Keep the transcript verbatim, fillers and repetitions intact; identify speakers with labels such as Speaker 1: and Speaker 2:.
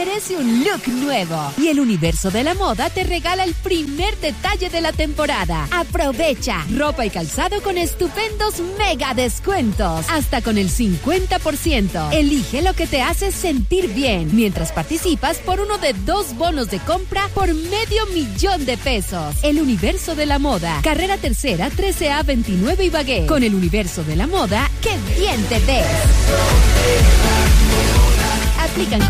Speaker 1: merece un look nuevo. Y el Universo de la Moda te regala el primer detalle de la temporada. Aprovecha ropa y calzado con estupendos mega descuentos. Hasta con el cincuenta por ciento. Elige lo que te hace sentir bien. Mientras participas por uno de dos bonos de compra por medio millón de pesos. El Universo de la Moda. Carrera Tercera, trece A veintinueve Ibagué. Con el Universo de la Moda, ¡qué bien te ves! Aplican